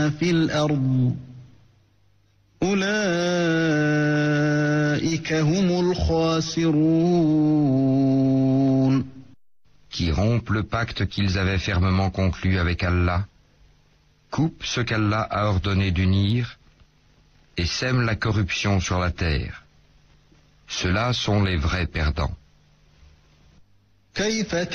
في الأرض أولئك هم الخاسرون. Qui rompent le pacte qu'ils avaient fermement conclu avec Allah, coupent ce qu'Allah a ordonné d'unir et sèment la corruption sur la terre. Ceux-là sont les vrais perdants.